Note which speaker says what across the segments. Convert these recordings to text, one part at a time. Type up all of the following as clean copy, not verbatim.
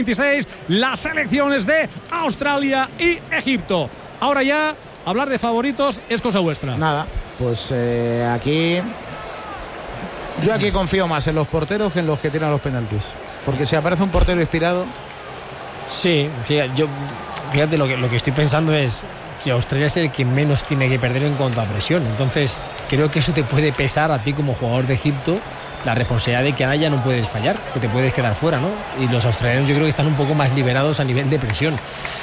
Speaker 1: sub-26, las selecciones de Australia y Egipto. Ahora ya, hablar de favoritos es cosa vuestra.
Speaker 2: Nada, pues aquí... Yo aquí confío más en los porteros que en los que tiran los penaltis. Porque si aparece un portero inspirado...
Speaker 3: Sí, fíjate lo que estoy pensando es que Australia es el que menos tiene que perder en cuanto a presión. Entonces, creo que eso te puede pesar a ti como jugador de Egipto, la responsabilidad de que ahora ya no puedes fallar, que te puedes quedar fuera, ¿no? Y los australianos yo creo que están un poco más liberados a nivel de presión.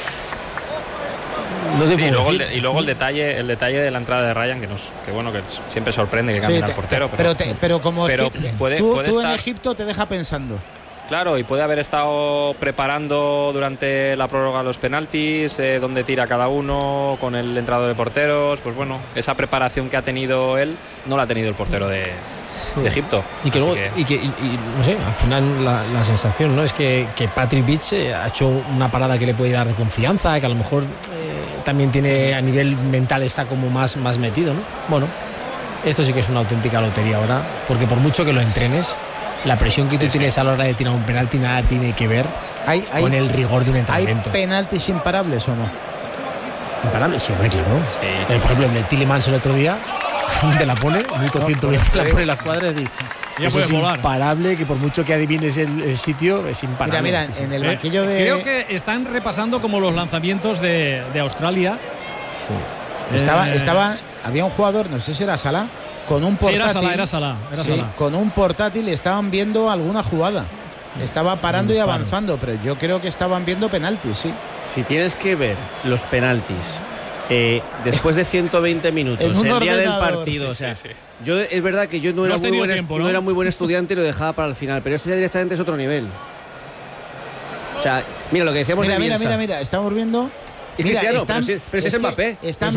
Speaker 4: Y luego el detalle de la entrada de Ryan, que siempre sorprende que cambien al portero.
Speaker 2: Pero como tú
Speaker 4: estar...
Speaker 2: en Egipto te deja pensando.
Speaker 4: Claro, y puede haber estado preparando durante la prórroga los penaltis, donde tira cada uno, con el entrador de porteros. Pues bueno, esa preparación que ha tenido él no la ha tenido el portero de Egipto.
Speaker 3: Y que luego, no sé, al final la sensación, ¿no?, es que Patrick Beach ha hecho una parada que le puede dar confianza, que a lo mejor también tiene, a nivel mental está como más metido, ¿no? Bueno, esto sí que es una auténtica lotería ahora, porque por mucho que lo entrenes, la presión que tú tienes a la hora de tirar un penalti nada tiene que ver con el rigor de un entrenamiento.
Speaker 2: ¿Hay penaltis imparables o no?
Speaker 3: Imparables, sí, hombre, claro.
Speaker 4: Sí.
Speaker 3: Por ejemplo, el de Tielemans el otro día, te la pone, minuto 120, la pone en la escuadra y
Speaker 1: ya
Speaker 3: eso
Speaker 1: puede
Speaker 3: es
Speaker 1: volar.
Speaker 3: Imparable, que por mucho que adivines el sitio, es imparable.
Speaker 2: Mira, en el banquillo de...
Speaker 1: Creo que están repasando como los lanzamientos de Australia.
Speaker 2: Sí. Había un jugador, no sé si era Salah, con un portátil.
Speaker 1: Sí, era Salah.
Speaker 2: Con un portátil estaban viendo alguna jugada. Estaba parando y avanzando, pero yo creo que estaban viendo penaltis, sí.
Speaker 5: Si tienes que ver los penaltis después de 120 minutos, el día del partido, yo es verdad que yo no era muy buen estudiante y lo dejaba para el final, pero esto ya directamente es otro nivel. O sea, mira lo que decíamos de Bielsa.
Speaker 2: Mira, estamos viendo...
Speaker 5: Es Cristiano, pero es Mbappé.
Speaker 2: Están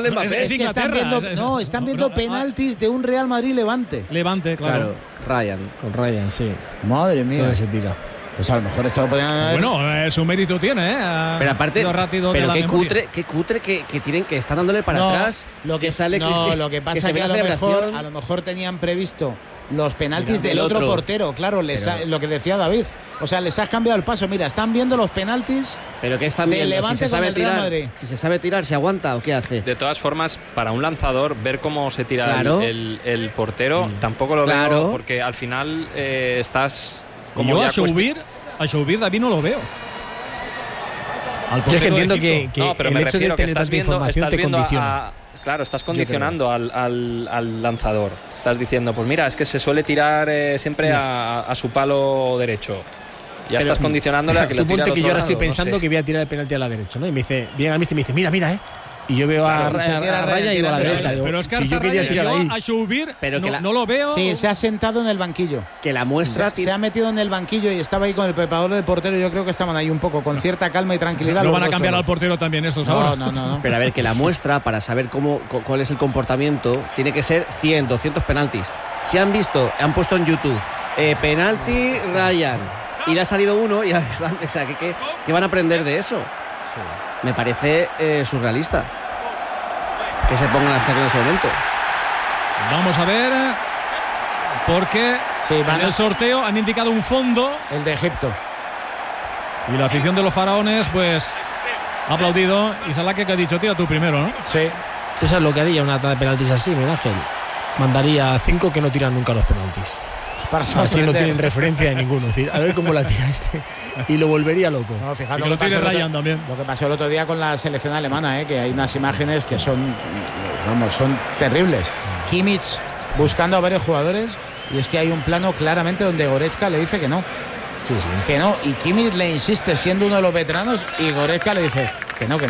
Speaker 2: viendo penaltis de un Real Madrid Levante.
Speaker 1: Levante, claro.
Speaker 3: Con Ryan, sí.
Speaker 2: Madre mía.
Speaker 3: Todo se tira.
Speaker 2: Pues a lo mejor esto lo podían haber...
Speaker 1: Bueno, su mérito tiene,
Speaker 5: Pero aparte, pero qué cutre que están dándole para atrás.
Speaker 2: Lo que pasa es que a lo mejor tenían previsto los penaltis del otro portero, claro, lo que decía David. O sea, les has cambiado el paso. Mira, están viendo los penaltis.
Speaker 5: Pero que están viendo,
Speaker 2: Levante
Speaker 5: si se sabe
Speaker 2: tirar, Madrid.
Speaker 5: Si se sabe tirar, ¿se aguanta o qué hace?
Speaker 4: De todas formas, para un lanzador, ver cómo se tira el portero, tampoco lo veo, porque al final estás como
Speaker 1: yo a Shoubir David no lo veo.
Speaker 3: Yo es que entiendo que
Speaker 4: no, pero
Speaker 3: el
Speaker 4: me
Speaker 3: hecho
Speaker 4: refiero
Speaker 3: de
Speaker 4: que
Speaker 3: tener tanta información te condiciona.
Speaker 4: Claro, estás condicionando al lanzador. Estás diciendo, pues mira, es que se suele tirar siempre a su palo derecho. Ya estás condicionándole a que lo tire al otro
Speaker 3: que yo ahora estoy
Speaker 4: lado,
Speaker 3: pensando que voy a tirar el penalti a la derecha, ¿no? Y me dice, viene a mí y me dice, mira, y yo veo a Raya y a la derecha.
Speaker 1: Pero es que
Speaker 3: si yo quería tirar ahí.
Speaker 1: A Shoubir no lo veo.
Speaker 2: Sí, se ha sentado en el banquillo.
Speaker 5: Que la muestra
Speaker 2: se ha metido en el banquillo y estaba ahí con el preparador de portero. Yo creo que estaban ahí un poco con cierta calma y tranquilidad.
Speaker 1: No van a cambiar al portero también estos ahora.
Speaker 2: No.
Speaker 5: Pero a ver, que la muestra, para saber cuál es el comportamiento, tiene que ser 100, 200 penaltis. Si han puesto en YouTube penalti Ryan y le ha salido uno, y o sea, ¿qué van a aprender de eso? Sí. Me parece surrealista que se pongan a hacerlo en ese momento.
Speaker 1: Vamos a ver, porque en el sorteo han indicado un fondo,
Speaker 2: el de Egipto,
Speaker 1: y la afición de los faraones pues ha aplaudido. Y Salah, que ha dicho, tira tú primero, ¿no?
Speaker 2: Sí.
Speaker 3: ¿Tú sabes lo que haría una tanda de penaltis así, Miguel Ángel? Mandaría 5 que no tiran nunca los penaltis. Así no tienen referencia de ninguno. Es decir, a ver cómo la tira y lo volvería loco.
Speaker 2: No, fijaos
Speaker 1: lo que pasó Ryan también.
Speaker 2: Lo que pasó el otro día con la selección alemana, que hay unas imágenes que son terribles. Kimmich buscando a varios jugadores, y es que hay un plano claramente donde Goretzka le dice que no.
Speaker 3: Sí.
Speaker 2: Que no, y Kimmich le insiste siendo uno de los veteranos, y Goretzka le dice que no.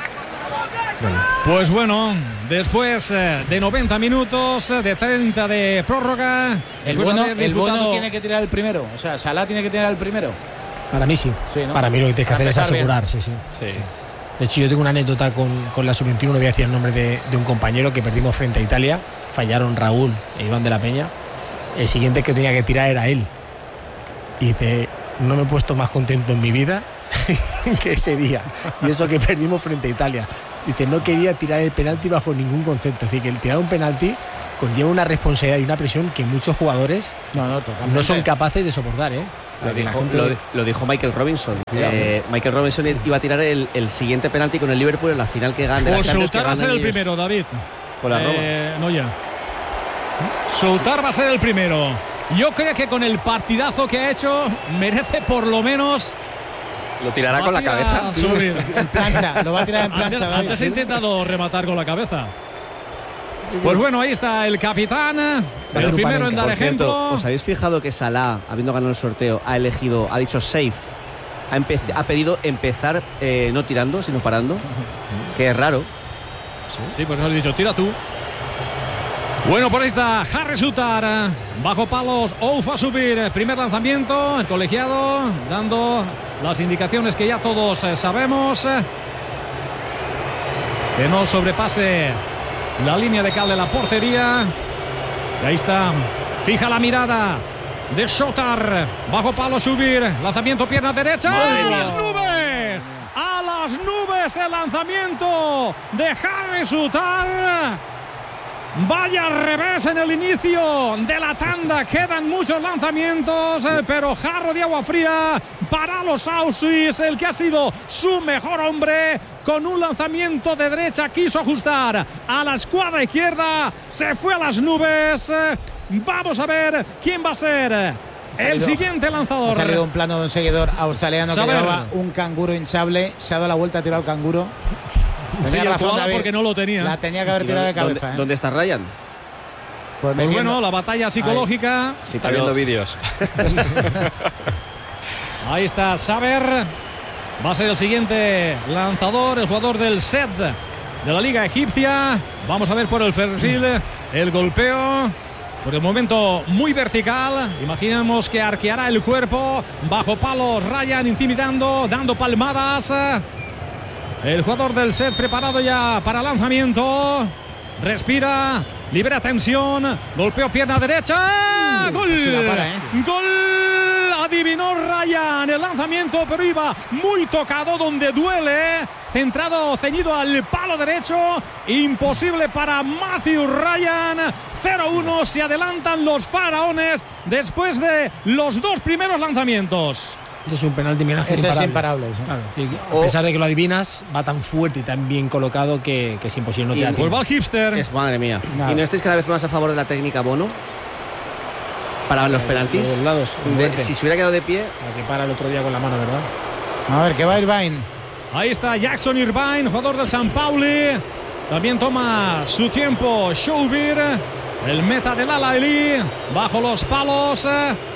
Speaker 1: Pues bueno, después de 90 minutos, de 30 de prórroga,
Speaker 2: el bueno tiene que tirar el primero. O sea, Salah tiene que tirar el primero.
Speaker 3: Para mí sí. ¿No? Para mí lo que tienes que hacer es asegurar. Sí. De hecho, yo tengo una anécdota con la sub-21, no voy a decir el nombre de un compañero que perdimos frente a Italia. Fallaron Raúl e Iván de la Peña. El siguiente que tenía que tirar era él. Y dice, no me he puesto más contento en mi vida que ese día. Y eso que perdimos frente a Italia. Dice, no quería tirar el penalti bajo ningún concepto. Es decir, que el tirar un penalti conlleva una responsabilidad y una presión que muchos jugadores no son capaces de soportar,
Speaker 5: Lo dijo Michael Robinson. Michael Robinson iba a tirar el siguiente penalti con el Liverpool en la final que gana.
Speaker 1: Soutar va a ser el primero, David.
Speaker 5: Con la Roma.
Speaker 1: No ya. Soutar va a ser el primero. Yo creo que con el partidazo que ha hecho merece por lo menos.
Speaker 4: ¿Lo tirará con la cabeza?
Speaker 2: En plancha, lo va a tirar en plancha, David.
Speaker 1: Antes ha intentado rematar con la cabeza. Pues bueno, ahí está el capitán, el primero en dar ejemplo.
Speaker 5: Cierto, ¿os habéis fijado que Salah, habiendo ganado el sorteo, ha dicho safe? Ha pedido empezar no tirando, sino parando. Que es raro.
Speaker 1: Sí, pues eso le he dicho, tira tú. Bueno, por ahí está Harry Soutar, bajo palos, Ouf a subir, primer lanzamiento, el colegiado dando las indicaciones que ya todos sabemos. Que no sobrepase la línea de cal de la portería. Y ahí está, fija la mirada de Soutar, bajo palo subir, lanzamiento pierna derecha. ¡A las nubes! ¡A las nubes el lanzamiento de Harry Soutar! Vaya revés en el inicio de la tanda. Quedan muchos lanzamientos, pero jarro de agua fría para los Aussies, el que ha sido su mejor hombre. Con un lanzamiento de derecha quiso ajustar a la escuadra izquierda, se fue a las nubes. Vamos a ver quién va a ser el siguiente lanzador.
Speaker 2: Ha salido un plano de un seguidor australiano que llevaba un canguro hinchable, se ha dado la vuelta, ha tirado el canguro.
Speaker 1: Tenía razón, David, porque no lo tenía.
Speaker 2: La tenía que haber tirado de cabeza.
Speaker 5: ¿Dónde está Ryan?
Speaker 1: Pues bueno, la batalla psicológica.
Speaker 4: Sí, está viendo vídeos.
Speaker 1: Ahí está Saber. Va a ser el siguiente lanzador, el jugador del set de la Liga Egipcia. Vamos a ver por el perfil el golpeo. Por el momento muy vertical. Imaginamos que arqueará el cuerpo. Bajo palos, Ryan intimidando, dando palmadas. El jugador del set preparado ya para lanzamiento. Respira, libera tensión. Golpeo pierna derecha. ¡Gol! ¡Gol! Adivinó Ryan el lanzamiento, pero iba muy tocado donde duele. Centrado, ceñido al palo derecho. Imposible para Matthew Ryan. 0-1, se adelantan los faraones después de los dos primeros lanzamientos.
Speaker 3: Es un penalti, Miguel Ángel,
Speaker 2: es imparable. ¿Sí?
Speaker 3: Claro, sí, a pesar de que lo adivinas, va tan fuerte y tan bien colocado que es imposible no tirar.
Speaker 1: Pues va el hipster.
Speaker 5: Madre mía. Nada. ¿Y no estáis cada vez más a favor de la técnica Bono? Para los penaltis.
Speaker 3: De los lados.
Speaker 5: Si se hubiera quedado de pie.
Speaker 3: La que para el otro día con la mano, ¿verdad?
Speaker 2: A ver, que va Irvine.
Speaker 1: Ahí está Jackson Irvine, jugador del San Pauli. También toma su tiempo Shoubir, el meta del Al-Ahly, bajo los palos.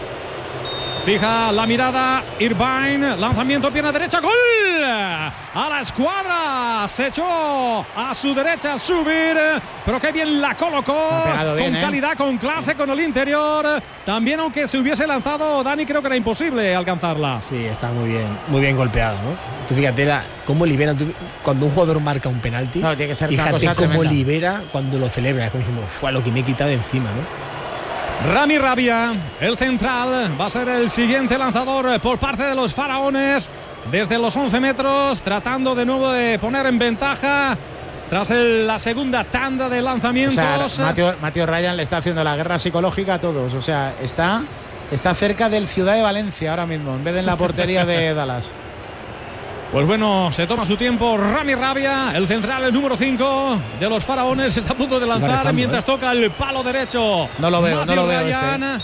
Speaker 1: Fija la mirada Irvine, lanzamiento pierna derecha, gol a la escuadra, se echó a su derecha subir, pero qué bien la colocó, bien, con calidad, con clase, con el interior. También aunque se hubiese lanzado Dani, creo que era imposible alcanzarla.
Speaker 3: Sí, está muy bien golpeado, ¿no? Tú fíjate cómo libera, cuando un jugador marca un penalti,
Speaker 2: no, tiene que ser
Speaker 3: fíjate cómo
Speaker 2: tremenda.
Speaker 3: Libera cuando lo celebra, como diciendo, fue lo que me he quitado de encima, ¿no?
Speaker 1: Rami Rabia, el central, va a ser el siguiente lanzador por parte de los faraones. Desde los 11 metros, tratando de nuevo de poner en ventaja tras la segunda tanda de lanzamientos.
Speaker 2: O sea, Matthew Ryan le está haciendo la guerra psicológica a todos. O sea, está cerca del Ciudad de Valencia ahora mismo, en vez de en la portería de Dallas.
Speaker 1: Pues bueno, se toma su tiempo Rami Rabia, el central, el número 5 de los faraones, está a punto de lanzar mientras toca el palo derecho.
Speaker 2: No lo veo
Speaker 1: Ryan.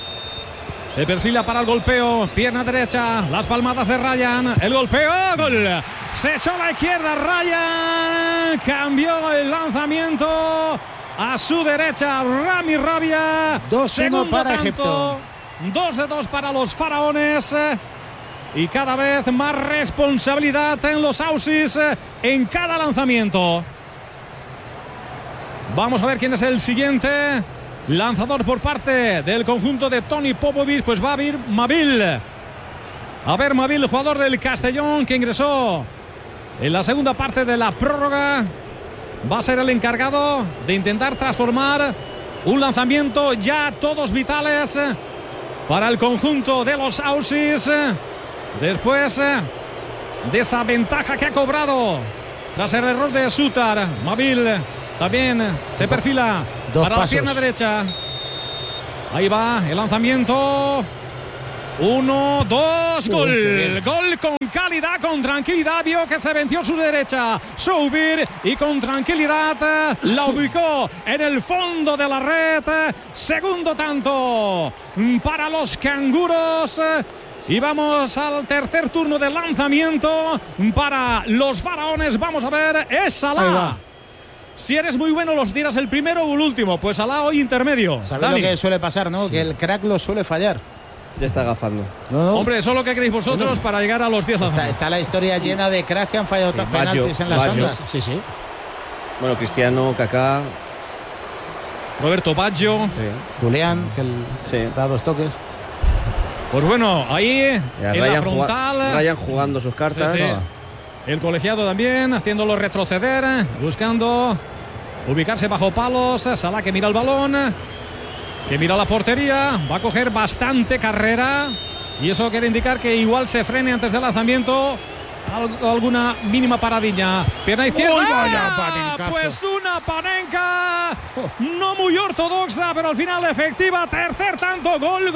Speaker 1: Se perfila para el golpeo, pierna derecha, las palmadas de Ryan, el golpeo, gol. Se echó a la izquierda Ryan, cambió el lanzamiento a su derecha Rami Rabia.
Speaker 2: 2-1 para Egipto.
Speaker 1: 2-2 para los faraones. Y cada vez más responsabilidad en los Aussies en cada lanzamiento. Vamos a ver quién es el siguiente lanzador por parte del conjunto de Tony Popovic. Pues va a ir Mabil. A ver, Mabil, jugador del Castellón, que ingresó en la segunda parte de la prórroga. Va a ser el encargado de intentar transformar un lanzamiento ya todos vitales para el conjunto de los Aussies. Después de esa ventaja que ha cobrado tras el error de Soutar, Mabil también se perfila para la pierna derecha. Ahí va el lanzamiento. 1, 2, gol. Gol con calidad, con tranquilidad. Vio que se venció su derecha Soubir y con tranquilidad la ubicó en el fondo de la red. Segundo tanto para los canguros. Y vamos al tercer turno de lanzamiento para los faraones. Vamos a ver, es Salah. Si eres muy bueno, los tiras el primero o el último. Pues Salah hoy intermedio.
Speaker 2: ¿Sabes lo que suele pasar, no? Sí. Que el crack lo suele fallar.
Speaker 5: Ya está agafando.
Speaker 1: No. Hombre, eso es lo que queréis vosotros para llegar a los 10 lanzamientos.
Speaker 2: Está la historia llena de cracks que han fallado penaltis en las ondas.
Speaker 3: Sí, sí.
Speaker 5: Bueno, Cristiano, Kaká,
Speaker 1: Roberto Baggio,
Speaker 2: Julián, que da 2 toques.
Speaker 1: Pues bueno, ahí en la frontal.
Speaker 5: Ryan jugando sus cartas.
Speaker 1: Sí. El colegiado también, haciéndolo retroceder, buscando ubicarse bajo palos. Salah que mira el balón, que mira la portería. Va a coger bastante carrera. Y eso quiere indicar que igual se frene antes del lanzamiento. Alguna mínima paradilla. Pierna izquierda. Pues una panenca no muy ortodoxa, pero al final efectiva. Tercer tanto. Gol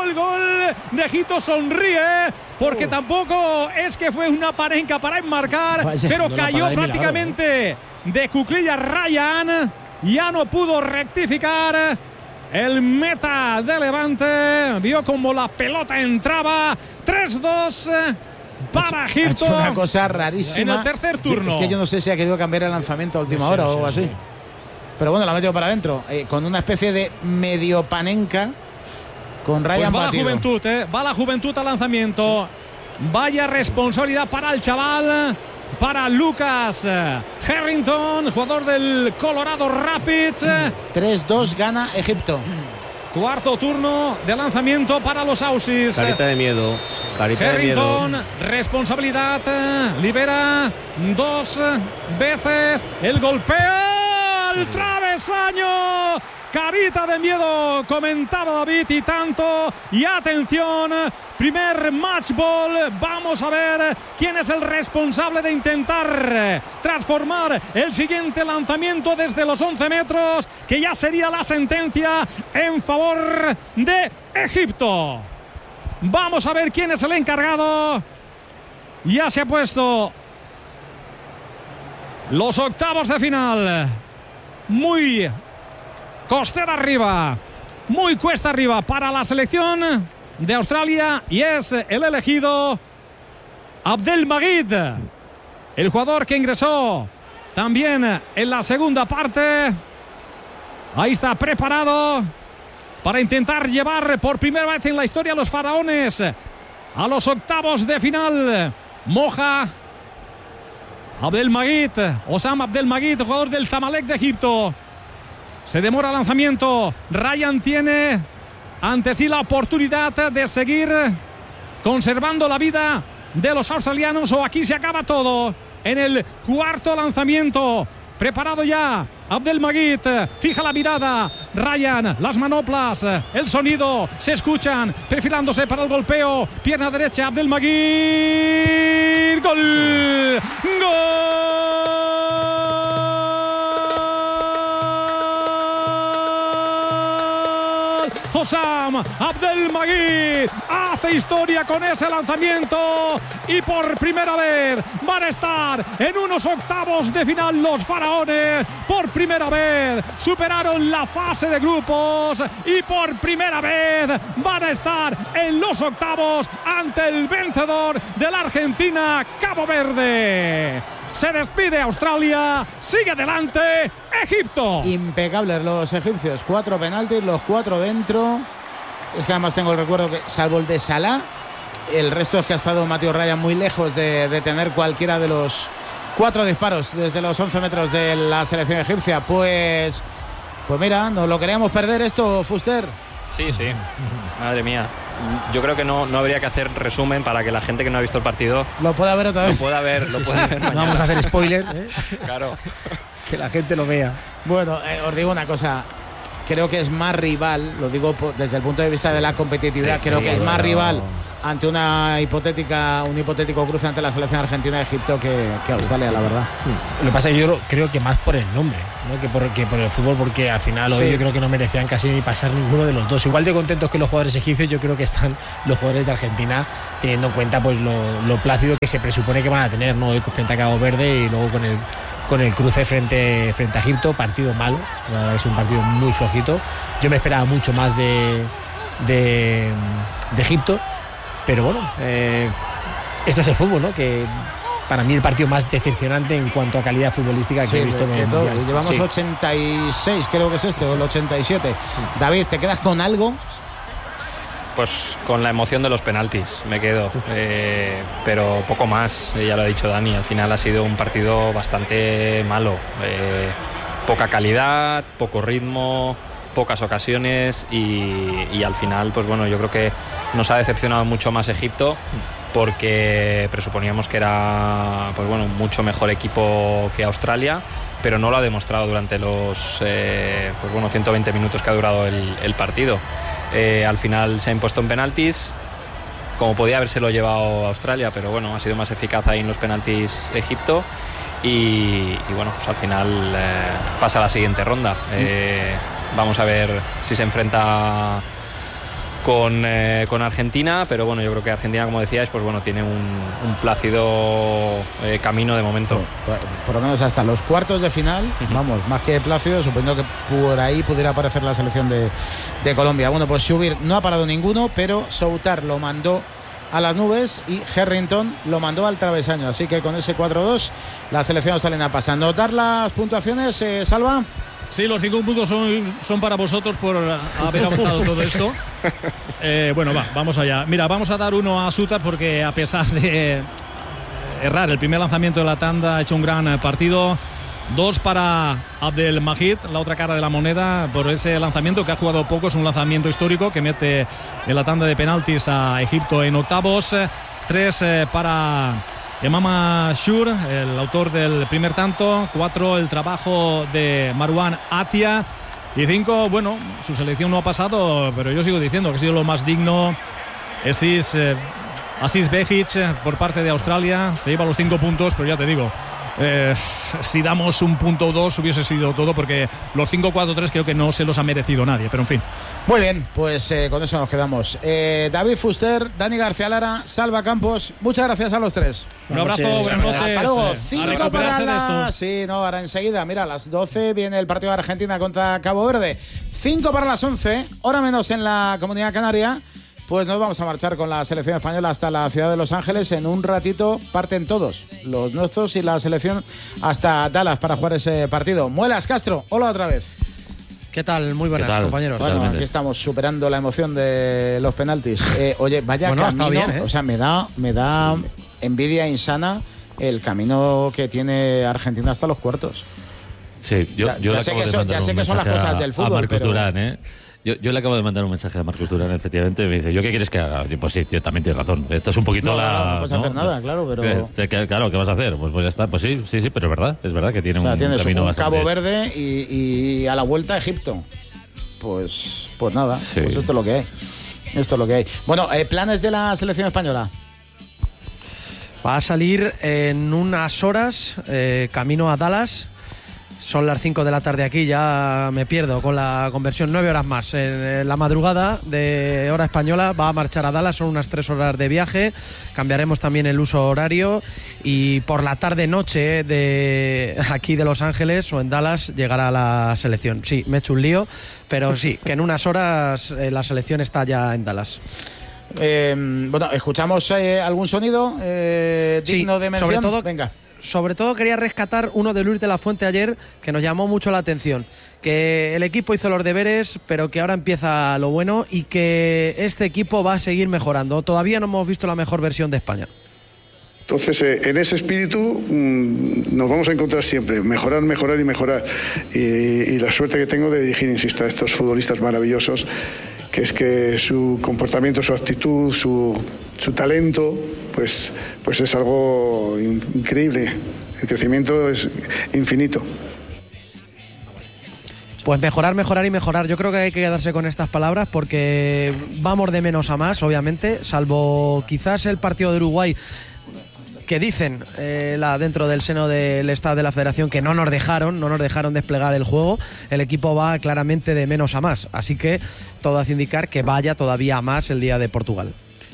Speaker 1: de Egipto. Sonríe porque tampoco es que fue una panenca para enmarcar, pero cayó prácticamente de cuclillas Ryan. Ya no pudo rectificar el meta de Levante. Vio como la pelota entraba. 3-2 para Egipto.
Speaker 2: Ha hecho una cosa rarísima
Speaker 1: en el tercer turno.
Speaker 2: Es que yo no sé si ha querido cambiar el lanzamiento a última hora o algo así. Pero bueno, la ha metido para adentro, con una especie de medio panenca con Ryan
Speaker 1: pues
Speaker 2: batido.
Speaker 1: Va la juventud al lanzamiento. Sí. Vaya responsabilidad para el chaval, para Lucas Harrington, jugador del Colorado Rapids.
Speaker 2: 3-2 gana Egipto.
Speaker 1: Cuarto turno de lanzamiento para los Aussies.
Speaker 5: Carita de miedo.
Speaker 1: Harrington, responsabilidad. Libera 2 veces. El golpeo al travesaño. Carita de miedo, comentaba David, y tanto. Y atención, primer match ball. Vamos a ver quién es el responsable de intentar transformar el siguiente lanzamiento desde los 11 metros, que ya sería la sentencia en favor de Egipto. Vamos a ver quién es el encargado. Ya se ha puesto los octavos de final. Muy costera arriba, muy cuesta arriba para la selección de Australia, y es el elegido Abdelmajid, el jugador que ingresó también en la segunda parte. Ahí está preparado para intentar llevar por primera vez en la historia a los faraones a los octavos de final. Moja Abdelmajid, Osam Abdelmajid, jugador del Zamalek de Egipto. Se demora el lanzamiento. Ryan tiene ante sí la oportunidad de seguir conservando la vida de los australianos, o aquí se acaba todo. En el cuarto lanzamiento, preparado ya Abdelmajid, fija la mirada Ryan, las manoplas, el sonido, se escuchan, perfilándose para el golpeo, pierna derecha Abdelmajid, gol, Osam Abdelmajid hace historia con ese lanzamiento, y por primera vez van a estar en unos octavos de final los faraones. Por primera vez superaron la fase de grupos y por primera vez van a estar en los octavos ante el vencedor de la Argentina, Cabo Verde. Se despide Australia, sigue adelante Egipto.
Speaker 2: Impecables los egipcios, 4 penaltis, los 4 dentro. Es que además tengo el recuerdo que, salvo el de Salah, el resto es que ha estado Mateo Ryan muy lejos de tener cualquiera de los 4 disparos desde los 11 metros de la selección egipcia. Pues mira, nos lo queríamos perder esto, Fuster.
Speaker 4: Sí, madre mía. Yo creo que no habría que hacer resumen para que la gente que no ha visto el partido
Speaker 2: lo pueda ver otra vez.
Speaker 4: Lo pueda ver mañana.
Speaker 3: No vamos a hacer spoiler,
Speaker 4: Claro.
Speaker 3: Que la gente lo vea.
Speaker 2: Bueno, os digo una cosa. Creo que es más rival, lo digo desde el punto de vista de la competitividad, creo que es más rival ante un hipotético cruce ante la selección argentina de Egipto que Australia, la verdad.
Speaker 3: Lo que pasa es que yo creo que más por el nombre, ¿no? que por el fútbol, porque al final hoy yo creo que no merecían casi ni pasar ninguno de los dos. Igual de contentos que los jugadores egipcios, yo creo que están los jugadores de Argentina, teniendo en cuenta pues lo plácido que se presupone que van a tener, ¿no? Hoy frente a Cabo Verde y luego con el cruce frente a Egipto. Partido malo, es un partido muy flojito. Yo me esperaba mucho más de Egipto, pero bueno, este es el fútbol, ¿no? Que para mí el partido más decepcionante en cuanto a calidad futbolística que he visto en el Mundial.
Speaker 2: Llevamos 86, creo que es o el 87. David, ¿te quedas con algo?
Speaker 4: Pues con la emoción de los penaltis me quedo, pero poco más, ya lo ha dicho Dani, al final ha sido un partido bastante malo, poca calidad, poco ritmo, pocas ocasiones y al final pues bueno, yo creo que nos ha decepcionado mucho más Egipto porque presuponíamos que era pues bueno, mucho mejor equipo que Australia, pero no lo ha demostrado durante los 120 minutos que ha durado el partido. Al final se ha impuesto en penaltis, como podía habérselo llevado a Australia, pero bueno, ha sido más eficaz ahí en los penaltis Egipto y bueno, pues al final pasa a la siguiente ronda. Vamos a ver si se enfrenta con Argentina, pero bueno, yo creo que Argentina, como decíais, pues bueno, tiene un plácido camino de momento.
Speaker 2: Por lo menos hasta los cuartos de final, vamos, más que plácido, suponiendo que por ahí pudiera aparecer la selección de Colombia. Bueno, pues Schubert no ha parado ninguno, pero Soutar lo mandó a las nubes y Harrington lo mandó al travesaño, así que con ese 4-2 la selección australiana pasa. ¿Notar las puntuaciones, Salva?
Speaker 1: Sí, los 5 puntos son para vosotros por haber aguantado todo esto. Bueno, vamos allá. Mira, vamos a dar uno a Soutar porque a pesar de errar el primer lanzamiento de la tanda ha hecho un gran partido. 2 para Abdelmajid, la otra cara de la moneda, por ese lanzamiento que ha jugado poco. Es un lanzamiento histórico que mete en la tanda de penaltis a Egipto en octavos. 3 para Emama Shur, el autor del primer tanto. 4 el trabajo de Marwan Atia. Y 5, bueno, su selección no ha pasado, pero yo sigo diciendo que ha sido lo más digno. Aziz Behic por parte de Australia. Se lleva los 5 puntos, pero ya te digo, si damos un punto o dos hubiese sido todo, porque los 5-4-3 creo que no se los ha merecido nadie, pero en fin.
Speaker 2: Muy bien, pues con eso nos quedamos. David Fuster, Dani García Lara, Salva Campos, muchas gracias a los 3.
Speaker 1: Un abrazo, buenas noches.
Speaker 2: Hasta luego. 5 para las... Sí, no, ahora enseguida, mira, a las 12 viene el partido de Argentina contra Cabo Verde. 5 para las 11, hora menos en la Comunidad Canaria. Pues nos vamos a marchar con la selección española hasta la ciudad de Los Ángeles. En un ratito parten todos, los nuestros y la selección, hasta Dallas para jugar ese partido. Muelas Castro, hola otra vez.
Speaker 6: ¿Qué tal? Muy buenas, compañeros.
Speaker 2: Bueno, aquí estamos superando la emoción de los penaltis. Oye, vaya camino, bien, o sea, me da envidia insana el camino que tiene Argentina hasta los cuartos.
Speaker 7: Sí, yo
Speaker 2: ya sé que son las cosas del fútbol,
Speaker 7: a Marcos
Speaker 2: pero...
Speaker 7: Turán, Yo le acabo de mandar un mensaje a Marcos Turán, efectivamente, me dice, ¿yo qué quieres que haga? Pues sí, tío, también tienes razón. Esto es un poquito
Speaker 2: no puedes hacer nada, claro, pero...
Speaker 7: Claro, ¿qué vas a hacer? Pues ya está, pues sí, pero es verdad que tiene un camino bastante...
Speaker 2: Cabo Verde y a la vuelta a Egipto. Pues nada, sí. Pues esto es lo que hay. Bueno, planes de la selección española.
Speaker 6: Va a salir en unas horas, camino a Dallas. Son las 5 de la tarde aquí, ya me pierdo con la conversión, 9 horas más. En la madrugada de hora española va a marchar a Dallas, son unas 3 horas de viaje. Cambiaremos también el uso horario y por la tarde-noche de aquí de Los Ángeles o en Dallas llegará la selección. Sí, me he hecho un lío, pero sí, que en unas horas la selección está ya en Dallas.
Speaker 2: Bueno, ¿escuchamos algún sonido digno de mención?
Speaker 6: Sobre todo,
Speaker 2: venga.
Speaker 6: Sobre todo quería rescatar uno de Luis de la Fuente ayer que nos llamó mucho la atención, que el equipo hizo los deberes, pero que ahora empieza lo bueno y que este equipo va a seguir mejorando. Todavía no hemos visto la mejor versión de España.
Speaker 8: Entonces, en ese espíritu nos vamos a encontrar siempre, mejorar y mejorar. Y la suerte que tengo de dirigir, insisto, a estos futbolistas maravillosos, que es que su comportamiento, su actitud, su talento, pues es algo increíble. El crecimiento es infinito.
Speaker 6: Pues mejorar, mejorar y mejorar. Yo creo que hay que quedarse con estas palabras porque vamos de menos a más, obviamente, salvo quizás el partido de Uruguay, que dicen dentro del seno del estado de la federación que no nos dejaron desplegar el juego. El equipo va claramente de menos a más, así que todo hace indicar que vaya todavía a más el día de Portugal.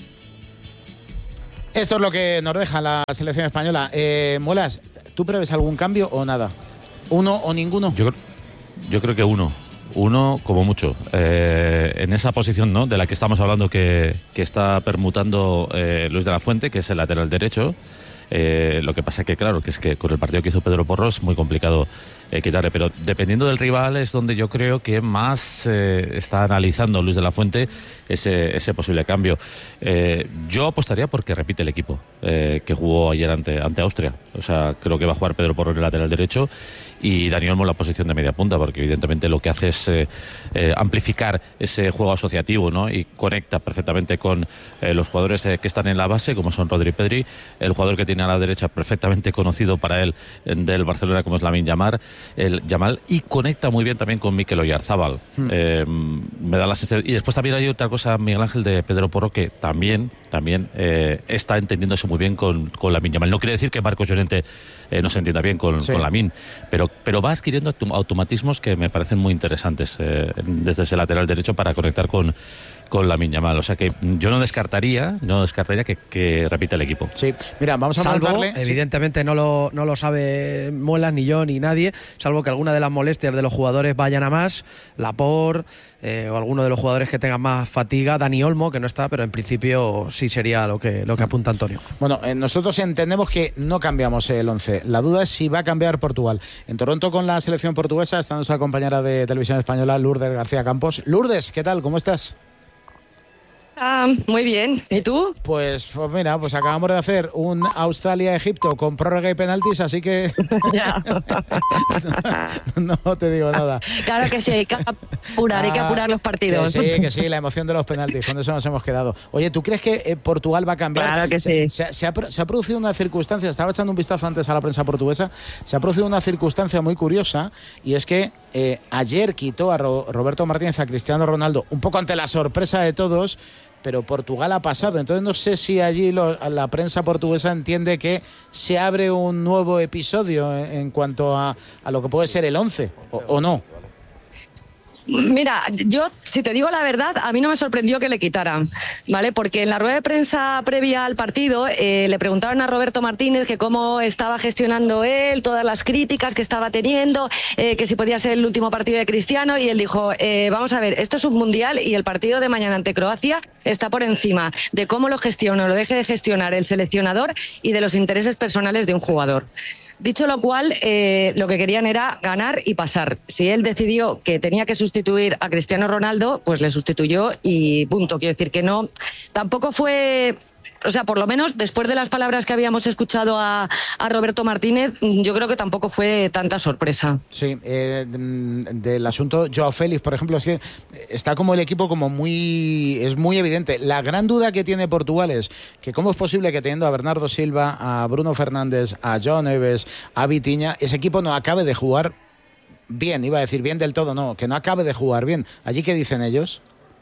Speaker 2: Esto es lo que nos deja la selección española. Muelas, ¿tú prevés algún cambio o nada? ¿Uno o ninguno?
Speaker 7: Yo creo que uno como mucho. En esa posición, ¿no?, de la que estamos hablando, que está permutando Luis de la Fuente, que es el lateral derecho. Lo que pasa que, claro, que es que con el partido que hizo Pedro Porro es muy complicado quitarle, pero dependiendo del rival es donde yo creo que más está analizando Luis de la Fuente ese posible cambio. Yo apostaría porque repite el equipo que jugó ayer ante Austria. O sea, creo que va a jugar Pedro Porro en el lateral derecho y Dani Olmo en la posición de media punta, porque evidentemente lo que hace es amplificar ese juego asociativo, ¿no?, y conecta perfectamente con los jugadores que están en la base, como son Rodri y Pedri, el jugador que tiene a la derecha perfectamente conocido para él del Barcelona, como es Lamine Yamal, y conecta muy bien también con Mikel Oyarzábal. Me da la sensación. Y después también hay otra cosa, Miguel Ángel, de Pedro Porro, que también está entendiéndose muy bien con Lamine Yamal. No quiere decir que Marcos Llorente no se entienda bien con Lamine, pero va adquiriendo automatismos que me parecen muy interesantes desde ese lateral derecho para conectar con Lamine Yamal. O sea que yo no descartaría que repita el equipo.
Speaker 2: Sí, mira, vamos a preguntarle.
Speaker 6: Evidentemente no lo sabe Muelas, ni yo, ni nadie, salvo que alguna de las molestias de los jugadores vayan a más, Laporte, o alguno de los jugadores que tengan más fatiga, Dani Olmo, que no está, pero en principio sí sería lo que apunta Antonio.
Speaker 2: Bueno, nosotros entendemos que no cambiamos el 11. La duda es si va a cambiar Portugal. En Toronto, con la selección portuguesa, está nuestra compañera de Televisión Española, Lourdes García Campos. Lourdes, ¿qué tal? ¿Cómo estás?
Speaker 9: Muy bien. ¿Y tú?
Speaker 2: Pues mira, pues acabamos de hacer un Australia-Egipto con prórroga y penaltis, así que no te digo nada.
Speaker 9: Claro que sí, hay que apurar los partidos.
Speaker 2: Que sí, la emoción de los penaltis, con eso nos hemos quedado. Oye, ¿tú crees que Portugal va a cambiar?
Speaker 9: Claro que sí.
Speaker 2: Se ha producido una circunstancia, estaba echando un vistazo antes a la prensa portuguesa, se ha producido una circunstancia muy curiosa, y es que ayer quitó a Roberto Martínez a Cristiano Ronaldo, un poco ante la sorpresa de todos, pero Portugal ha pasado. Entonces no sé si allí la prensa portuguesa entiende que se abre un nuevo episodio en cuanto a lo que puede ser el 11, o no.
Speaker 9: Mira, yo, si te digo la verdad, a mí no me sorprendió que le quitaran, ¿vale? Porque en la rueda de prensa previa al partido le preguntaron a Roberto Martínez que cómo estaba gestionando él todas las críticas que estaba teniendo, que si podía ser el último partido de Cristiano, y él dijo, vamos a ver, esto es un mundial y el partido de mañana ante Croacia está por encima de cómo lo gestiona o lo deje de gestionar el seleccionador y de los intereses personales de un jugador. Dicho lo cual, lo que querían era ganar y pasar. Si él decidió que tenía que sustituir a Cristiano Ronaldo, pues le sustituyó y punto. Quiero decir que no, tampoco fue... O sea, por lo menos después de las palabras que habíamos escuchado a Roberto Martínez, yo creo que tampoco fue tanta sorpresa.
Speaker 2: Sí, del asunto Joao Félix, por ejemplo, es que está como el equipo es muy evidente. La gran duda que tiene Portugal es que cómo es posible que teniendo a Bernardo Silva, a Bruno Fernández, a João Neves, a Vitinha, ese equipo no acabe de jugar bien. Iba a decir bien del todo, no, que no acabe de jugar bien. ¿Allí qué dicen ellos?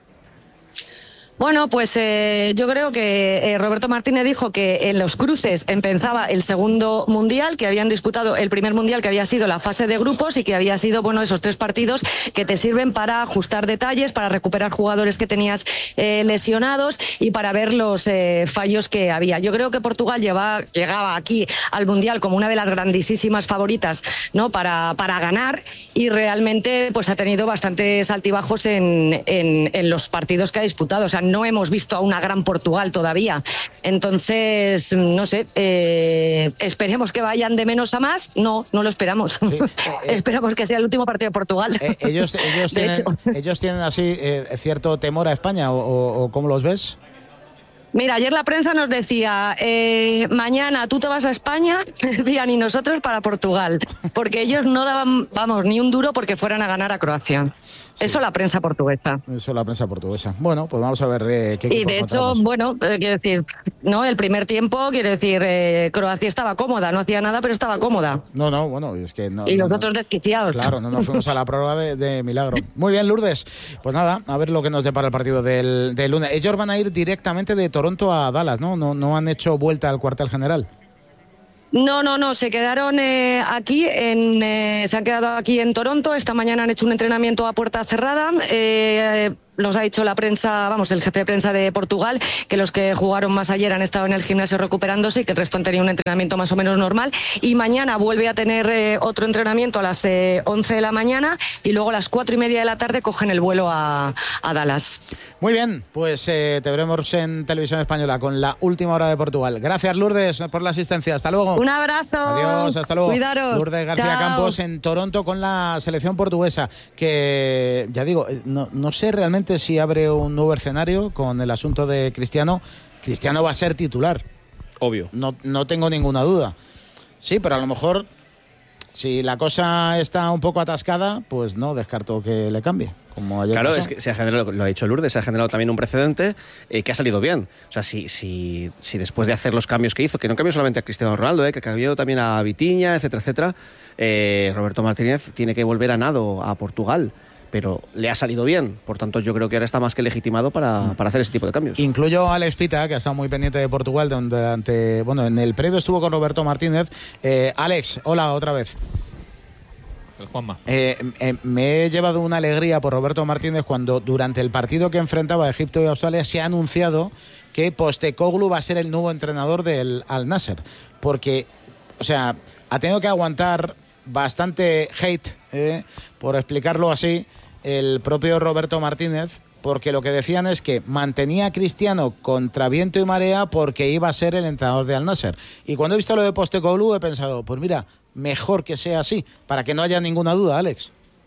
Speaker 9: Bueno, pues yo creo que Roberto Martínez dijo que en los cruces empezaba el segundo mundial, que habían disputado el primer mundial, que había sido la fase de grupos y que había sido, bueno, esos 3 partidos que te sirven para ajustar detalles, para recuperar jugadores que tenías lesionados y para ver los fallos que había. Yo creo que Portugal llegaba aquí al mundial como una de las grandísimas favoritas, ¿no?, para ganar, y realmente pues ha tenido bastantes altibajos en los partidos que ha disputado. O sea, no hemos visto a una gran Portugal todavía. Entonces, no sé, esperemos que vayan de menos a más. No lo esperamos. Sí, esperamos que sea el último partido de Portugal.
Speaker 2: Ellos tienen así cierto temor a España, o ¿cómo los ves?
Speaker 9: Mira, ayer la prensa nos decía, mañana tú te vas a España, decían, y nosotros para Portugal, porque ellos no daban, ni un duro porque fueran a ganar a Croacia. Eso la prensa portuguesa.
Speaker 2: Eso la prensa portuguesa. Bueno, pues vamos a ver qué.
Speaker 9: Y de hecho, bueno, quiero decir, no, el primer tiempo, quiero decir, Croacia estaba cómoda, no hacía nada, pero estaba cómoda.
Speaker 2: No, bueno, es que no.
Speaker 9: Y los otros desquiciados.
Speaker 2: Claro, no nos fuimos a la prórroga de milagro. Muy bien, Lourdes. Pues nada, a ver lo que nos depara el partido del lunes. Ellos van a ir directamente de Toronto a Dallas, ¿no? No han hecho vuelta al cuartel general.
Speaker 9: No, se quedaron aquí, se han quedado aquí en Toronto. Esta mañana han hecho un entrenamiento a puerta cerrada. Nos ha dicho la prensa, vamos, el jefe de prensa de Portugal, que los que jugaron más ayer han estado en el gimnasio recuperándose y que el resto han tenido un entrenamiento más o menos normal. Y mañana vuelve a tener otro entrenamiento a las 11 de la mañana y luego a las 4:30 de la tarde cogen el vuelo a Dallas.
Speaker 2: Muy bien, pues te veremos en Televisión Española con la última hora de Portugal. Gracias, Lourdes, por la asistencia. Hasta luego.
Speaker 9: Un abrazo.
Speaker 2: Adiós, hasta luego.
Speaker 9: Cuidaros.
Speaker 2: Lourdes García
Speaker 9: Chao.
Speaker 2: Campos en Toronto con la selección portuguesa, que ya digo, no sé realmente si abre un nuevo escenario con el asunto de Cristiano. Cristiano va a ser titular.
Speaker 4: Obvio.
Speaker 2: No tengo ninguna duda. Sí, pero a lo mejor si la cosa está un poco atascada, pues no descarto que le cambie. Como ayer
Speaker 5: claro,
Speaker 2: pasó.
Speaker 5: es que se ha generado, lo ha dicho Lourdes, se ha generado también un precedente que ha salido bien. O sea, si después de hacer los cambios que hizo, que no cambió solamente a Cristiano Ronaldo, que cambió también a Vitinha, etcétera, Roberto Martínez tiene que volver a nado a Portugal. Pero le ha salido bien, por tanto yo creo que ahora está más que legitimado para hacer ese tipo de cambios.
Speaker 2: Incluyo a Alex Pita, que ha estado muy pendiente de Portugal, donde en el previo estuvo con Roberto Martínez. Alex, hola otra vez.
Speaker 10: Juanma.
Speaker 2: Me he llevado una alegría por Roberto Martínez cuando durante el partido que enfrentaba a Egipto y Australia se ha anunciado que Postecoglou va a ser el nuevo entrenador del Al-Nassr, porque, o sea, ha tenido que aguantar bastante hate, por explicarlo así, el propio Roberto Martínez, porque lo que decían es que mantenía a Cristiano contra viento y marea porque iba a ser el entrenador de Al-Nassr. Y cuando he visto lo de Postecoglou he pensado, pues mira, mejor que sea así, para que no haya ninguna duda, Alex.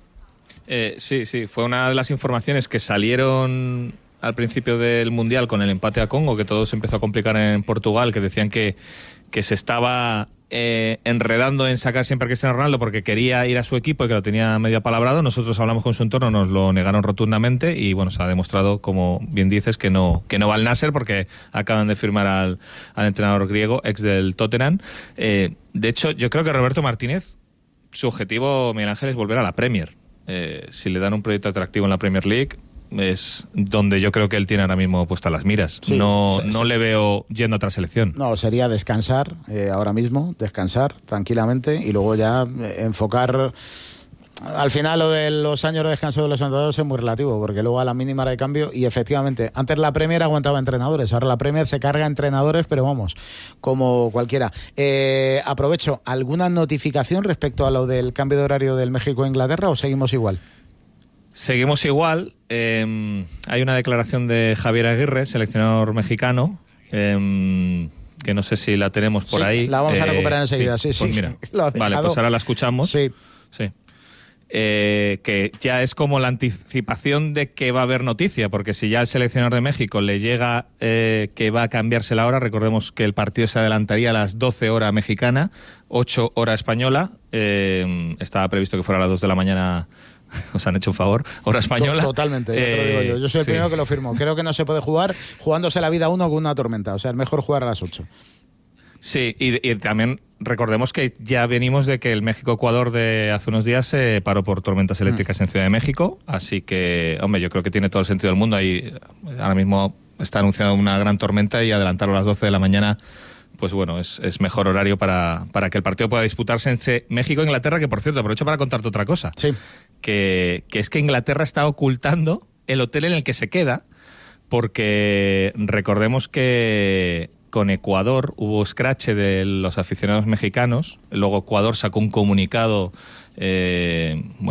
Speaker 10: Sí, fue una de las informaciones que salieron al principio del Mundial con el empate a Congo, que todo se empezó a complicar en Portugal, que decían que se estaba enredando en sacar siempre a Cristiano Ronaldo porque quería ir a su equipo y que lo tenía medio apalabrado. Nosotros hablamos con su entorno, nos lo negaron rotundamente y bueno, se ha demostrado, como bien dices, que no va al Nasser porque acaban de firmar al entrenador griego, ex del Tottenham. De hecho, yo creo que Roberto Martínez, su objetivo, Miguel Ángel, es volver a la Premier. Si le dan un proyecto atractivo en la Premier League, es donde yo creo que él tiene ahora mismo puestas las miras. Sí, no le veo yendo a otra selección.
Speaker 2: No, sería descansar ahora mismo, descansar tranquilamente y luego ya enfocar. Al final lo de los años de descanso de los entrenadores es muy relativo, porque luego a la mínima hora de cambio, y efectivamente, antes la Premier aguantaba entrenadores, ahora la Premier se carga entrenadores, pero vamos, como cualquiera. Aprovecho, ¿alguna notificación respecto a lo del cambio de horario del México-Inglaterra o seguimos igual?
Speaker 10: Seguimos igual. Hay una declaración de Javier Aguirre, seleccionador mexicano, que no sé si la tenemos por ahí.
Speaker 2: La vamos a recuperar enseguida, sí.
Speaker 10: Pues mira, vale, pues ahora la escuchamos.
Speaker 2: Sí.
Speaker 10: Que ya es como la anticipación de que va a haber noticia, porque si ya al seleccionador de México le llega que va a cambiarse la hora, recordemos que el partido se adelantaría a las 12 horas mexicana, 8 hora española, estaba previsto que fuera a las 2 de la mañana. Os han hecho un favor, hora española.
Speaker 2: Totalmente, ya te lo digo yo. Yo soy el primero que lo firmo. Creo que no se puede jugar jugándose la vida uno con una tormenta. O sea, es mejor jugar a las 8.
Speaker 10: Sí, y también recordemos que ya venimos de que el México-Ecuador de hace unos días se paró por tormentas eléctricas en Ciudad de México. Así que, hombre, yo creo que tiene todo el sentido del mundo. Ahí ahora mismo está anunciada una gran tormenta y adelantarlo a las 12 de la mañana, pues bueno, es mejor horario para que el partido pueda disputarse entre México e Inglaterra, que por cierto, aprovecho para contarte otra cosa.
Speaker 2: Sí.
Speaker 10: Que es que Inglaterra está ocultando el hotel en el que se queda, porque recordemos que con Ecuador hubo escrache de los aficionados mexicanos, luego Ecuador sacó un comunicado